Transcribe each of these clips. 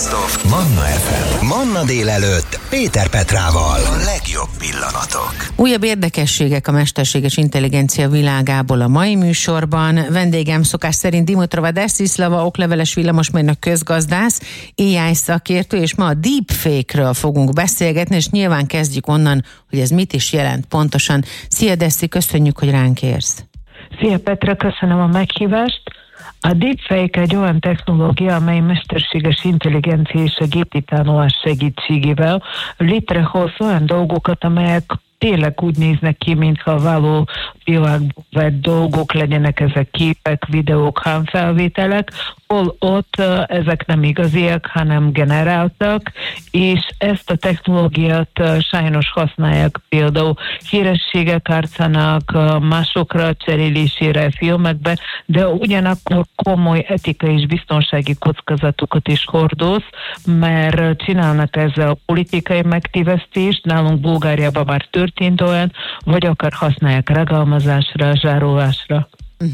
Best of Manna FM. Manna délelőtt Péter Petrával. A legjobb pillanatok. Újabb érdekességek a mesterséges intelligencia világából a mai műsorban. Vendégem szokás szerint Dimitrova Desislava, okleveles villamosmérnök közgazdász, AI szakértő, és ma a deepfake-ről fogunk beszélgetni, és nyilván kezdjük onnan, hogy ez mit is jelent pontosan. Szia Dessi, köszönjük, hogy ránk érsz. Szia Petra, köszönöm a meghívást. A deepfake egy olyan technológia, amely mesterséges intelligencia és a gépi tanulás segítségével létrehoz olyan dolgokat, amelyek tényleg úgy néznek ki, mintha a való világban vett dolgok legyenek, ezek képek, videók, hangfelvételek, hol ott ezek nem igaziak, hanem generáltak, és ezt a technológiát sajnos használják például hírességek arcának, másokra cserélésére, filmekbe, de ugyanakkor komoly etikai és biztonsági kockázatokat is hordoz, mert csinálnak ezzel a politikai megtévesztést, nálunk Bulgáriában már történt olyan, vagy akár használják ragalmazásra, zsarolásra.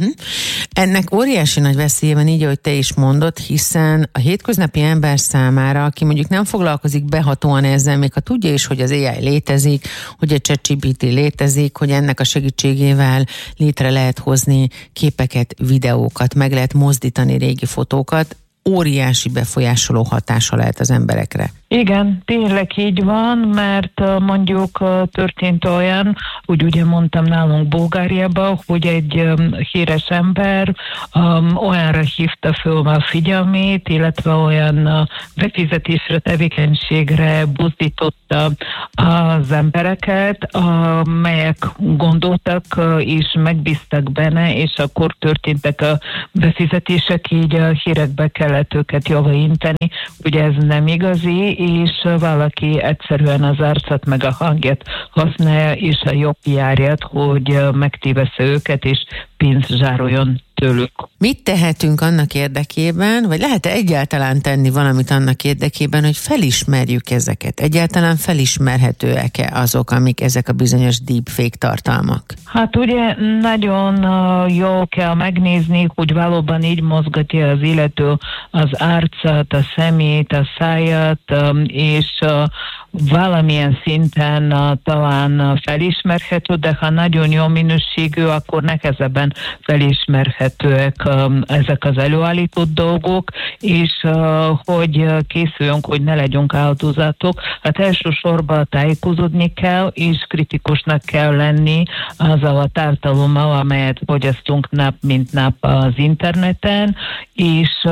Ennek óriási nagy veszélye van, így, ahogy te is mondod, hiszen a hétköznapi ember számára, aki mondjuk nem foglalkozik behatóan ezzel, még ha tudja is, hogy az AI létezik, hogy a ChatGPT létezik, hogy ennek a segítségével létre lehet hozni képeket, videókat, meg lehet mozdítani régi fotókat, óriási befolyásoló hatása lehet az emberekre. Igen, tényleg így van, mert mondjuk történt olyan, úgy ugye mondtam nálunk Bulgáriában, hogy egy híres ember olyanra hívta föl a figyelmét, illetve olyan befizetésre, tevékenységre buzdította az embereket, melyek gondoltak és megbíztak benne, és akkor történtek a befizetések, így a hírekbe kellett őket javaintani, hogy ez nem igazi, és valaki egyszerűen az arcát meg a hangját használja, és a jobb járját, hogy megtévessze őket, és pénzt zsároljon tőlük. Mit tehetünk annak érdekében, vagy lehet-e egyáltalán tenni valamit annak érdekében, hogy felismerjük ezeket? Egyáltalán felismerhetőek-e azok, amik ezek a bizonyos deepfake tartalmak? Hát ugye nagyon jól kell megnézni, hogy valóban így mozgatja az illető az arcát, a szemét, a száját, és valamilyen szinten talán felismerhető, de ha nagyon jó minőségű, akkor nehezebben felismerhetőek ezek az előállított dolgok, és hogy készüljünk, hogy ne legyünk áldozatok. Hát elsősorban tájékozódni kell, és kritikusnak kell lenni azzal a tartalommal, amelyet fogyasztunk nap mint nap az interneten, és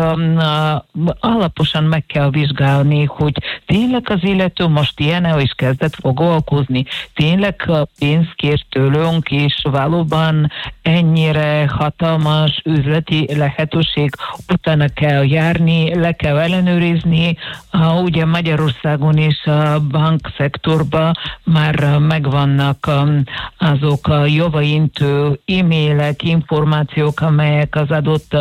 alaposan meg kell vizsgálni, hogy tényleg az illető most ilyen is kezdett foglalkozni. Tényleg pénzt kér tőlünk, és valóban ennyire hatalmas üzleti lehetőség, utána kell járni, le kell ellenőrizni. Ugye Magyarországon is a bankszektorban már megvannak azok a javaintő e-mailek, információk, amelyek az adott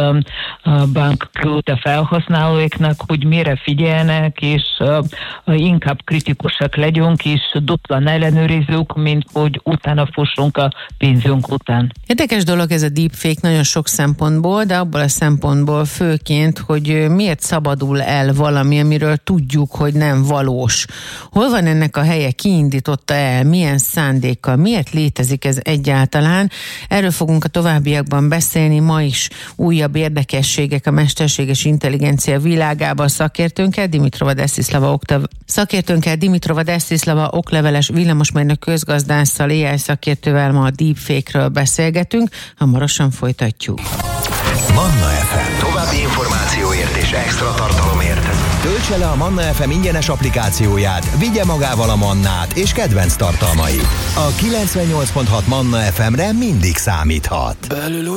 bank küldte felhasználóiknak, hogy mire figyelnek, és inkább kritikusak legyünk, és duplan ellenőrizzük, mint hogy utána fussunk a pénzünk után. Érdekes dolog ez a deepfake nagyon sok szempontból, de abból a szempontból főként, hogy miért szabadul el valami, amiről tudjuk, hogy nem valós. Hol van ennek a helye, ki indította el, milyen szándékkal, miért létezik ez egyáltalán? Erről fogunk a továbbiakban beszélni, ma is újabb érdekességek a mesterséges intelligencia világában szakértőnkkel, Dimitrova Desislava, okleveles villamosmérnök közgazdásszal, AI szakértővel ma a deepfake-ről beszélgetünk, hamarosan folytatjuk. Manna FM. További információért és extra tartalomért töltse le a Manna FM ingyenes applikációját, vigye magával a Mannát és kedvenc tartalmait. A 98.6 Manna FM-re mindig számíthat. Belül